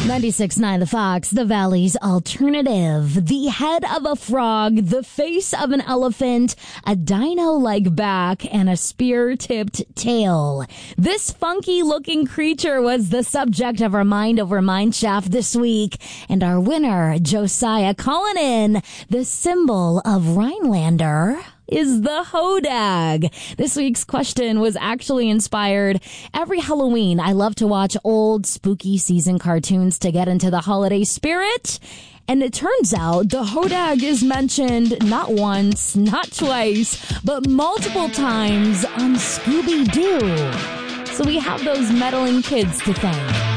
96.9 The Fox, the Valley's alternative. The head of a frog, the face of an elephant, a dino-like back, and a spear-tipped tail. This funky-looking creature was the subject of our Mind Over Mind shaft this week. And our winner, Josiah, calling in the symbol of Rhinelander is the hodag. This week's question was actually inspired. Every Halloween, I love to watch old spooky season cartoons to get into the holiday spirit. And it turns out the hodag is mentioned not once, not twice, but multiple times on Scooby-Doo. So we have those meddling kids to thank.